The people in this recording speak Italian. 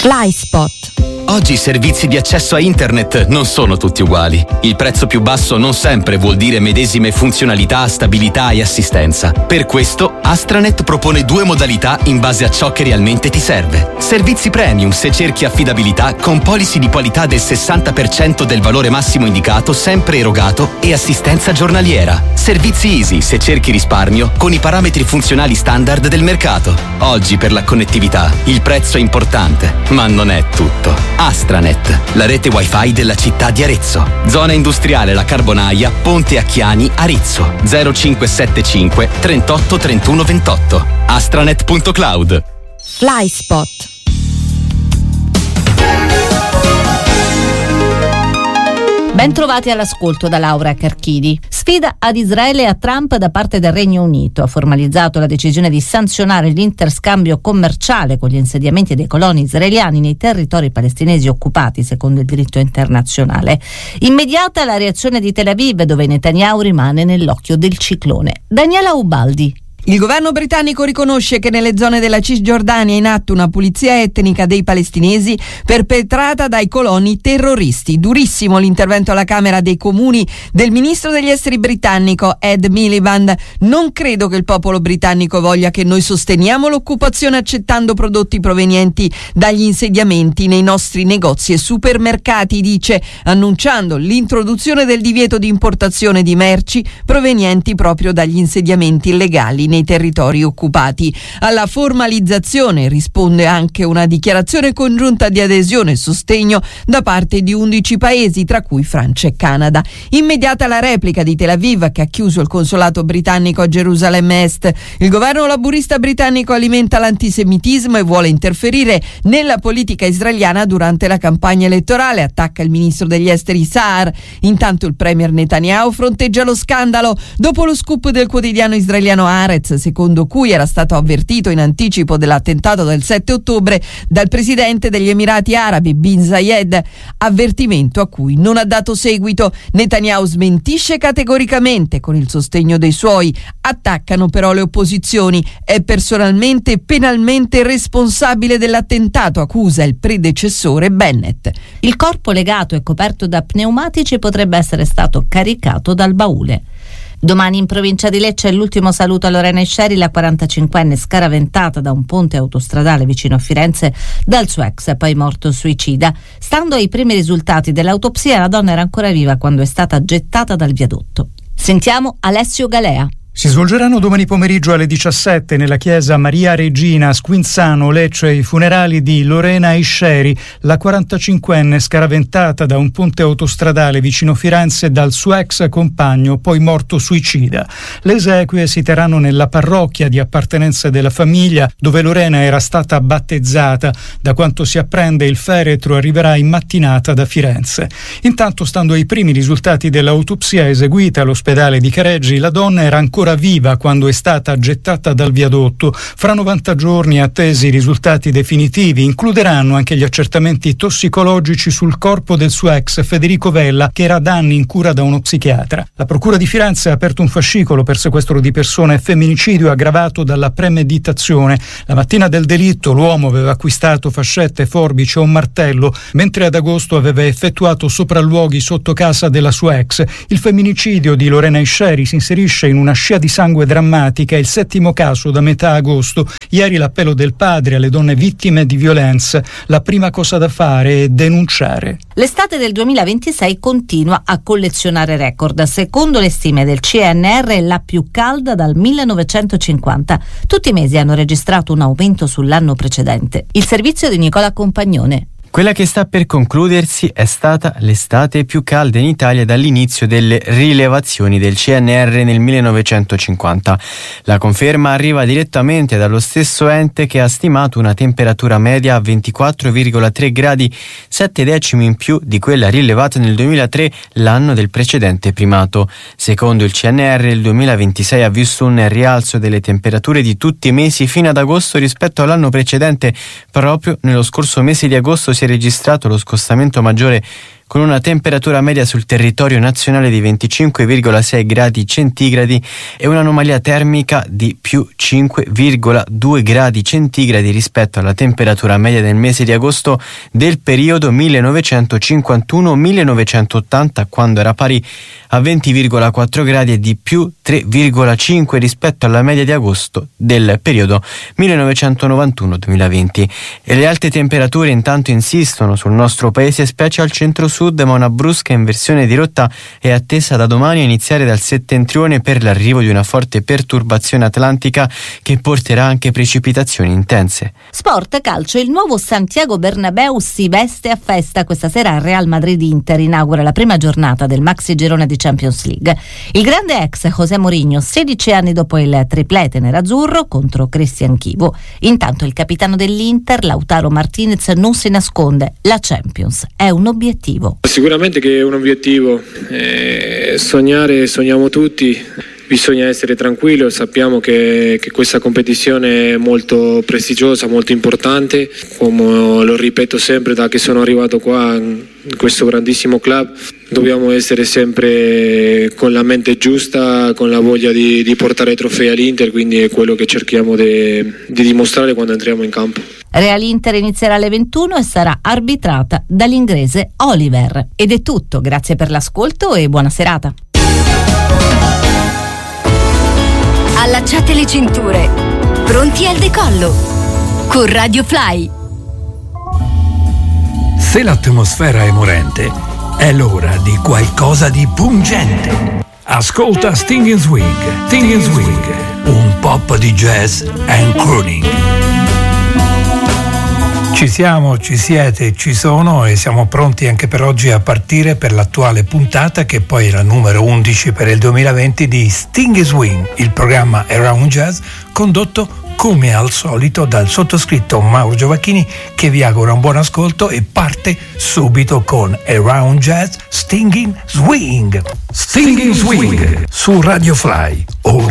FlySpot. Oggi i servizi di accesso a internet non sono tutti uguali. Il prezzo più basso non sempre vuol dire medesime funzionalità, stabilità e assistenza. Per questo Astranet propone 2 modalità in base a ciò che realmente ti serve. Servizi premium se cerchi affidabilità con policy di qualità del 60% del valore massimo indicato sempre erogato e assistenza giornaliera. Servizi easy se cerchi risparmio con i parametri funzionali standard del mercato. Oggi per la connettività il prezzo è importante, ma non è tutto. Astranet, la rete wifi della città di Arezzo. Zona industriale La Carbonaia, Ponte Acchiani, Arezzo. 0575 38 31 28. Astranet.cloud. FlySpot. Bentrovati all'ascolto da Laura Carchidi. Sfida ad Israele e a Trump da parte del Regno Unito. Ha formalizzato la decisione di sanzionare l'interscambio commerciale con gli insediamenti dei coloni israeliani nei territori palestinesi occupati secondo il diritto internazionale. Immediata la reazione di Tel Aviv, dove Netanyahu rimane nell'occhio del ciclone. Daniela Ubaldi. Il governo britannico riconosce che nelle zone della Cisgiordania è in atto una pulizia etnica dei palestinesi perpetrata dai coloni terroristi. Durissimo l'intervento alla Camera dei Comuni del ministro degli esteri britannico Ed Miliband. Non credo che il popolo britannico voglia che noi sosteniamo l'occupazione accettando prodotti provenienti dagli insediamenti nei nostri negozi e supermercati, dice, annunciando l'introduzione del divieto di importazione di merci provenienti proprio dagli insediamenti illegali nei territori occupati. Alla formalizzazione risponde anche una dichiarazione congiunta di adesione e sostegno da parte di 11 paesi, tra cui Francia e Canada. Immediata la replica di Tel Aviv, che ha chiuso il consolato britannico a Gerusalemme Est. Il governo laburista britannico alimenta l'antisemitismo e vuole interferire nella politica israeliana durante la campagna elettorale, attacca il ministro degli esteri Saar. Intanto il premier Netanyahu fronteggia lo scandalo dopo lo scoop del quotidiano israeliano Haaretz, secondo cui era stato avvertito in anticipo dell'attentato del 7 ottobre dal presidente degli Emirati Arabi Bin Zayed, avvertimento a cui non ha dato seguito. Netanyahu smentisce categoricamente con il sostegno dei suoi, attaccano però le opposizioni. È personalmente e penalmente responsabile dell'attentato, accusa il predecessore Bennett. Il corpo legato e coperto da pneumatici potrebbe essere stato caricato dal baule. Domani in provincia di Lecce è l'ultimo saluto a Lorena Isceri, la 45enne scaraventata da un ponte autostradale vicino a Firenze dal suo ex, poi morto suicida. Stando ai primi risultati dell'autopsia, la donna era ancora viva quando è stata gettata dal viadotto. Sentiamo Alessio Galea. Si svolgeranno domani pomeriggio alle 17 nella chiesa Maria Regina a Squinzano, Lecce, i funerali di Lorena Isceri, la 45enne scaraventata da un ponte autostradale vicino Firenze dal suo ex compagno, poi morto suicida. Le esequie si terranno nella parrocchia di appartenenza della famiglia, dove Lorena era stata battezzata. Da quanto si apprende, il feretro arriverà in mattinata da Firenze. Intanto, stando ai primi risultati dell'autopsia eseguita all'ospedale di Careggi, la donna era ancora viva quando è stata gettata dal viadotto. Fra 90 giorni attesi i risultati definitivi. Includeranno anche gli accertamenti tossicologici sul corpo del suo ex Federico Vella, che era da anni in cura da uno psichiatra. La procura di Firenze ha aperto un fascicolo per sequestro di persona e femminicidio aggravato dalla premeditazione. La mattina del delitto l'uomo aveva acquistato fascette, forbici e un martello, mentre ad agosto aveva effettuato sopralluoghi sotto casa della sua ex. Il femminicidio di Lorena Isceri si inserisce in una scia di sangue drammatica, il 7° caso da metà agosto. Ieri l'appello del padre alle donne vittime di violenza. La prima cosa da fare è denunciare. L'estate del 2026 continua a collezionare record. Secondo le stime del CNR è la più calda dal 1950. Tutti i mesi hanno registrato un aumento sull'anno precedente. Il servizio di Nicola Compagnone. Quella che sta per concludersi è stata l'estate più calda in Italia dall'inizio delle rilevazioni del CNR nel 1950. La conferma arriva direttamente dallo stesso ente che ha stimato una temperatura media a 24,3 gradi, 7 decimi in più di quella rilevata nel 2003, l'anno del precedente primato. Secondo il CNR, il 2026 ha visto un rialzo delle temperature di tutti i mesi fino ad agosto rispetto all'anno precedente. Proprio nello scorso mese di agosto si è registrato lo scostamento maggiore con una temperatura media sul territorio nazionale di 25,6 gradi centigradi e un'anomalia termica di più 5,2 gradi centigradi rispetto alla temperatura media del mese di agosto del periodo 1951-1980, quando era pari a 20,4 gradi e di più 3,5 rispetto alla media di agosto del periodo 1991-2020. E le alte temperature intanto insistono sul nostro paese, specie al centro-sud, ma una brusca inversione di rotta è attesa da domani a iniziare dal settentrione per l'arrivo di una forte perturbazione atlantica che porterà anche precipitazioni intense. Sport, calcio. Il nuovo Santiago Bernabéu si veste a festa. Questa sera Real Madrid-Inter inaugura la prima giornata del maxi girone di Champions League. Il grande ex José Mourinho, 16 anni dopo il triplete nerazzurro contro Cristian Chivo. Intanto il capitano dell'Inter, Lautaro Martinez, non si nasconde: la Champions è un obiettivo. Sicuramente che è un obiettivo, sognare sogniamo tutti. Bisogna essere tranquillo, sappiamo che questa competizione è molto prestigiosa, molto importante, come lo ripeto sempre da che sono arrivato qua in questo grandissimo club, dobbiamo essere sempre con la mente giusta, con la voglia di portare trofei all'Inter, quindi è quello che cerchiamo di dimostrare quando entriamo in campo. Real Inter inizierà alle 21 e sarà arbitrata dall'inglese Oliver. Ed è tutto, grazie per l'ascolto e buona serata. Allacciate le cinture, pronti al decollo con Radio Fly. Se l'atmosfera è morente, è l'ora di qualcosa di pungente. Ascolta Stinging Swing, Stinging Swing, un pop di jazz and crooning. Ci siamo, ci siete, ci sono e siamo pronti anche per oggi a partire per l'attuale puntata, che poi è la numero 11 per il 2020 di Stinging Swing, il programma Around Jazz condotto come al solito dal sottoscritto Mauro Giovacchini, che vi augura un buon ascolto e parte subito con Around Jazz Stinging Swing. Stinging Swing su Radio Fly, ora